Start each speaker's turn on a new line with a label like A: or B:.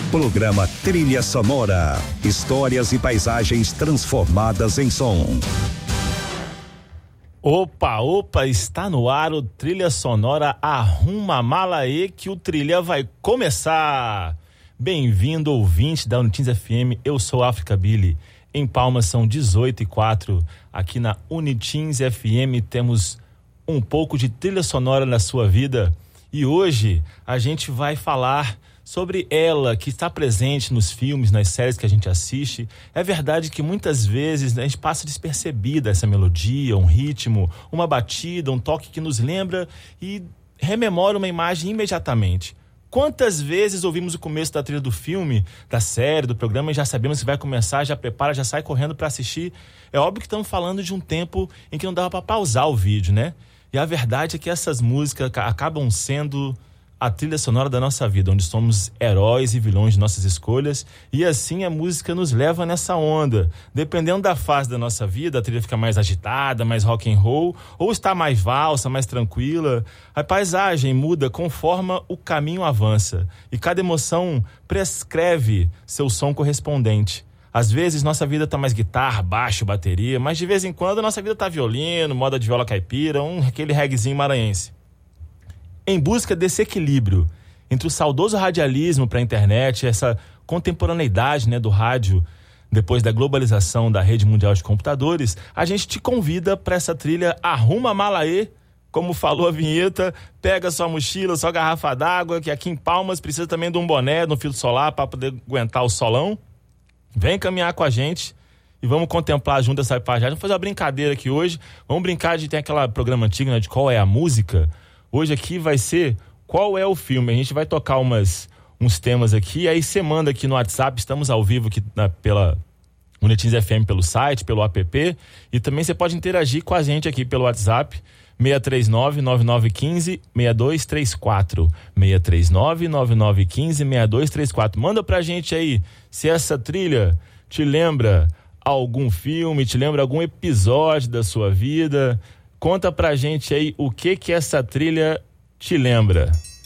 A: Programa Trilha Sonora. Histórias e paisagens transformadas em som.
B: Opa, está no ar o Trilha Sonora Arruma a Mala aí que o trilha vai começar. Bem-vindo, ouvinte da Unitins FM, eu sou África Billy. Em Palmas são 18h04. Aqui na Unitins FM temos um pouco de trilha sonora na sua vida. E hoje a gente vai falar sobre ela, que está presente nos filmes, nas séries que a gente assiste. É verdade que muitas vezes a gente passa despercebida essa melodia, um ritmo, uma batida, um toque que nos lembra e rememora uma imagem imediatamente. Quantas vezes ouvimos o começo da trilha do filme, da série, do programa e já sabemos que vai começar, já prepara, já sai correndo para assistir? É óbvio que estamos falando de um tempo em que não dava para pausar o vídeo, né? E a verdade é que essas músicas acabam sendo a trilha sonora da nossa vida, onde somos heróis e vilões de nossas escolhas, e assim a música nos leva nessa onda. Dependendo da fase da nossa vida, a trilha fica mais agitada, mais rock and roll, ou está mais valsa, mais tranquila. A paisagem muda conforme o caminho avança, e cada emoção prescreve seu som correspondente. Às vezes nossa vida tá mais guitarra, baixo, bateria, mas de vez em quando nossa vida tá violino, moda de viola caipira, aquele reguezinho maranhense. Em busca desse equilíbrio entre o saudoso radialismo para a internet, essa contemporaneidade, né, do rádio, depois da globalização da rede mundial de computadores, a gente te convida para essa trilha Arruma a Mala aí, como falou a vinheta, pega sua mochila, sua garrafa d'água, que aqui em Palmas precisa também de um boné, de um filtro solar para poder aguentar o solão. Vem caminhar com a gente e vamos contemplar junto essa paisagem. Vamos fazer uma brincadeira aqui hoje. Vamos brincar de ter aquele programa antigo, né, de qual é a música. Hoje aqui vai ser qual é o filme. A gente vai tocar uns temas aqui, aí você manda aqui no WhatsApp, estamos ao vivo aqui pela Unitins FM, pelo site, pelo app, e também você pode interagir com a gente aqui pelo WhatsApp, 639-9915-6234, 639-9915-6234. Manda pra gente aí se essa trilha te lembra algum filme, te lembra algum episódio da sua vida. Conta pra gente aí o que essa trilha te lembra.